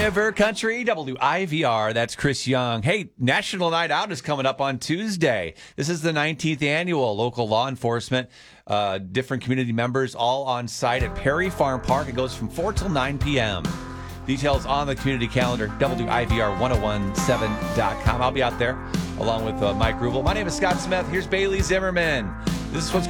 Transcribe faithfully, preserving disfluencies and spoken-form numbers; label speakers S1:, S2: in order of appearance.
S1: River Country, W I V R. That's Chris Young. Hey, National Night Out is coming up on Tuesday. This is the nineteenth annual. Local law enforcement, uh, different community members all on site at Perry Farm Park. It goes from four till nine p.m. Details on the community calendar, W I V R ten seventeen dot com. I'll be out there along with uh, Mike Rubel. My name is Scott Smith. Here's Bailey Zimmerman. This is what's